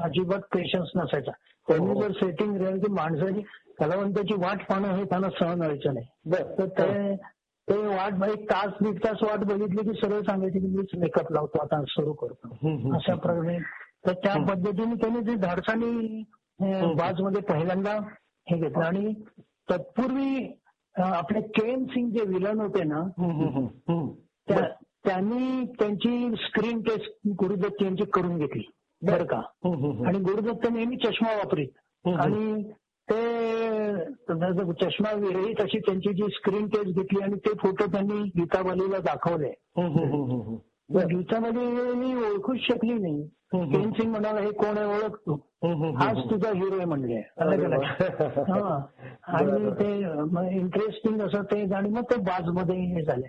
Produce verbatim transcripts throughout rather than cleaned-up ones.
अजिबात पेशन्स नसायचा. त्यांनी जर सेटिंग राहिली की माणसाची कलावंताची वाट पाहणं हे त्यांना सहन व्हायचं नाही. तर ते ते वाट एक तास दीड तास वाट बघितली की सरळ सांगायची की मीच मेकअप लावतो आता सुरू करतो अशा प्रकारे. तर त्या पद्धतीने त्यांनी ते धाडसानी बाजमध्ये पहिल्यांदा हे घेतलं. आणि तत्पूर्वी आपले के एन सिंग जे विलन होते ना त्यांनी त्यांची स्क्रीन टेस्ट गुरुदत्त यांची करून घेतली बरं का. आणि गुरुदत्त नेहमी चष्मा वापरीत आणि ते चष्मा विरहित अशी त्यांची जी स्क्रीन टेस्ट घेतली आणि ते फोटो त्यांनी गीता बालीला दाखवले. गीता बाली ओळखूच शकली नाही. के एन सिंग म्हणाला हे कोण आहे ओळखतो, हाच तुझा हिरो आहे म्हणले. हा आणि ते इंटरेस्टिंग असं ते आणि मग ते बाजमध्ये हे झाले.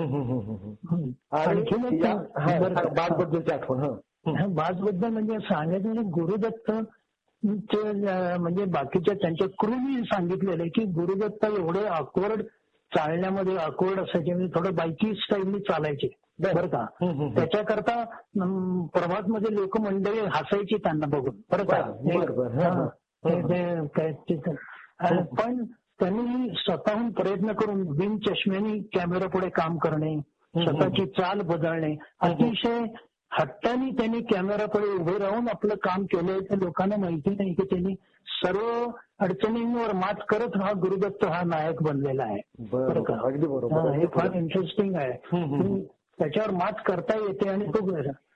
बाजबद्दल म्हणजे सांगायचं म्हणजे गुरुदत्त म्हणजे बाकीच्या त्यांच्या क्रूनी सांगितलेलं की गुरुदत्त एवढे ऑकवर्ड चालण्यामध्ये ऑकवर्ड असायचे म्हणजे थोडं बायकी स्टाईलनी चालायचे बरं का. त्याच्याकरता प्रभातमध्ये लोक मंडळी हसायची त्यांना बघून बरं का. पण त्यांनी स्वतःहून प्रयत्न करून बिन चष्म्यानी कॅमेरा पुढे काम करणे, स्वतःची चाल बदलणे, अतिशय हट्टाने त्यांनी कॅमेरा पुढे उभे राहून आपलं काम केलंय. तर लोकांना माहिती नाही की त्यांनी सर्व अडचणींवर मात करत हा गुरुदत्त हा नायक बनलेला आहे बरं का. हे फार इंटरेस्टिंग आहे. त्याच्यावर मात करता येते आणि तो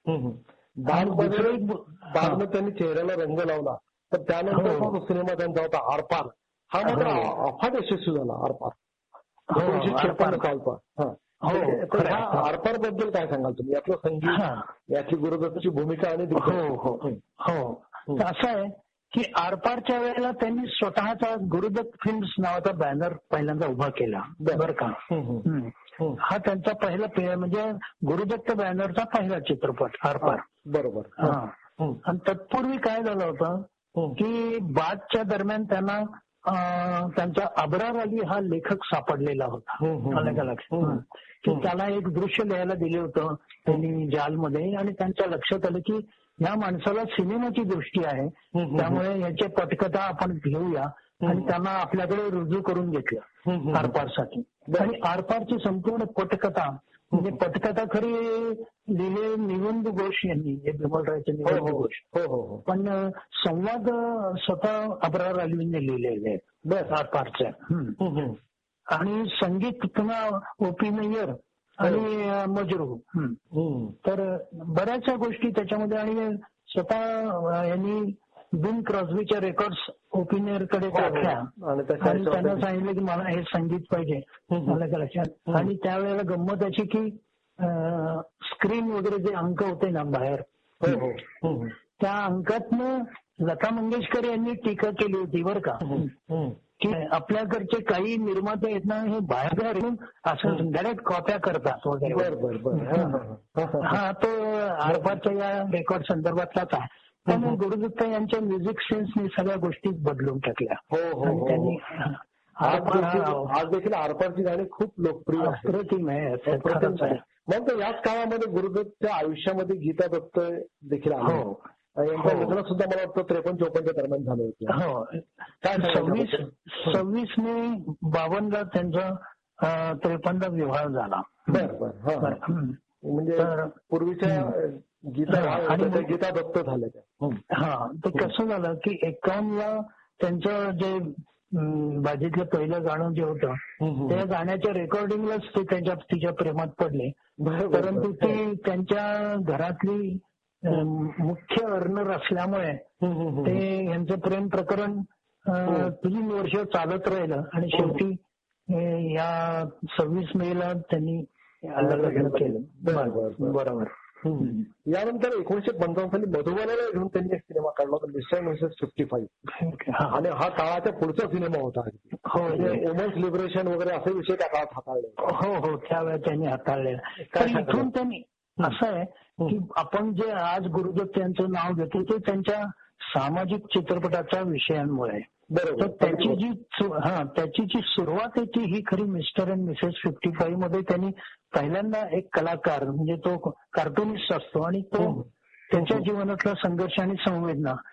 बाळमध्ये त्यांनी चेहऱ्याला रंग लावला. तर त्यानंतर सिनेमा त्यांचा होता आरपार. हा मात्र अफाट यशस्वी झाला आरपार. आरपार बद्दल काय सांगाल तुम्ही? यातलं संगीत, यातली गुरुदत्ताची भूमिका आणि हो हो असं आहे की आरपारच्या वेळेला त्यांनी स्वतःचा गुरुदत्त फिल्म्स नावाचा बॅनर पहिल्यांदा उभा केला बरं का. हा त्यांचा पहिला म्हणजे गुरुदत्त बॅनरचा पहिला चित्रपट आरपार. बरोबर. आणि तत्पूर्वी काय झालं होतं की बादच्या दरम्यान त्यांना त्यांचा अब्रार अली हा लेखक सापडलेला होता अलग अलग की त्याला एक दृश्य लिहायला दिले होतं त्यांनी जालमध्ये. आणि त्यांच्या लक्षात आलं की या माणसाला सिनेमाची दृष्टी आहे त्यामुळे याची पटकथा आपण घेऊया आणि त्यांना आपल्याकडे रुजू करून घेतलं आरपारसाठी. आणि आरपारची संपूर्ण पटकथा म्हणजे पटकथा खरी लिहिले निवंद घोष यांनी, बिमलरायचे निवंद घोष, पण संवाद स्वतः अब्रार अलीने लिहिलेले आहेत आरपारच्या. आणि संगीत पुन्हा ओपी नय्यर आणि मजरू. तर बऱ्याचशा गोष्टी त्याच्यामध्ये. आणि स्वतः यांनी बिन क्रॉस्बीच्या रेकॉर्ड्स ओपिनियरकडे टाकल्या आणि त्यांना सांगितलं की मला हे संगीत पाहिजे मला लक्षात. आणि त्यावेळेला गंमत अशी की स्क्रीन वगैरे जे अंक होते ना बाहेर त्या अंकातनं लता मंगेशकर यांनी टीका केली होती बरं का की आपल्याकडचे काही निर्माते आहेत ना हे बाहेर बाहेर असं डायरेक्ट कॉप्या करतात वगैरे. हा तो आरपारच्या या रेकॉर्ड संदर्भातलाच आहे. त्यामुळे गुरुदत्त यांच्या म्युझिक सेन्सनी सगळ्या गोष्टी बदलून टाकल्या. त्यांनी आज देखील आरपारची गाणी खूप लोकप्रिय अप्रतिम आहे. मग याच काळामध्ये गुरुदत्तच्या आयुष्यामध्ये गीता दत्त देखील आहे. यांचं लग्न सुद्धा मला वाटतं त्रेपन्न चौपन्नच्या दरम्यान झालं होतं. हो काय सव्वीस सव्वीस मे बावन्नला त्यांचा त्रेपन्नला विवाह झाला. बरं बरं. म्हणजे पूर्वीच्या गीता आणि गीता दत्त झाले त्या. हा ते कसं झालं की एकावन्नला त्यांचं जे बाजीतलं पहिलं गाणं जे होतं त्या गाण्याच्या रेकॉर्डिंगलाच ते त्यांच्या तिच्या प्रेमात पडले. परंतु ती त्यांच्या घरातली मुख्य अर्नर असल्यामुळे ते यांचं प्रेम प्रकरण तीन वर्ष चालत राहिलं आणि शेवटी या सव्वीस मेला त्यांनी लग्न केलं. बरोबर. यानंतर एकोणीशे पंचावन्न साली मधुबालाला घेऊन त्यांनी एक सिनेमा काढला होता मिस्टर मिसेस फिफ्टी फाईव्ह. आणि हा काळाच्या पुढचा सिनेमा होता. हो वुमन्स लिबरेशन वगैरे असे विषय त्या काळात हाताळले. हो हो त्यावेळेस त्यांनी हाताळले. तर इथून त्यांनी असं आहे की आपण जे आज गुरुदत्त यांचं नाव घेतो ते त्यांच्या सामाजिक चित्रपटाच्या विषयांमुळे. बरोबर. त्याची जी हा त्याची जी सुरुवात आहे ती ही खरी mister and Mrs fifty five मध्ये त्यांनी पहिल्यांदा एक कलाकार म्हणजे तो कार्टुनिस्ट असतो आणि तो त्यांच्या जीवनातला संघर्ष आणि संवेदना